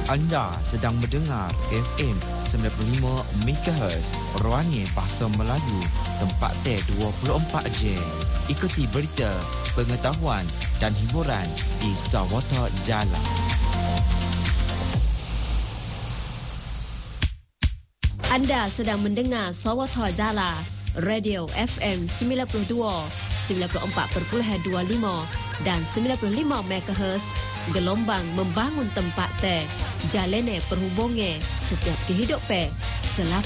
Anda sedang mendengar FM 95 MHz Ruangin Bahasa Melayu, tempat T 24 Jam. Ikuti berita, pengetahuan dan hiburan di Sawata Jalan. Anda sedang mendengar Sawata Jala, Radio FM 92, 94.25 dan 95 MHz, gelombang membangun tempat teh, jalene perhubungan setiap kehidupan. Selamat